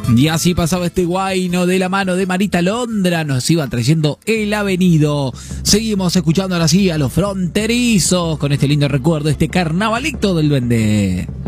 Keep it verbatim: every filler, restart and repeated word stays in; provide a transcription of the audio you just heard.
Y así pasaba este guayno de la mano de Marita Londra, nos iba trayendo El Avenido. Seguimos escuchando ahora sí a los fronterizos con este lindo recuerdo, este carnavalito del Duende.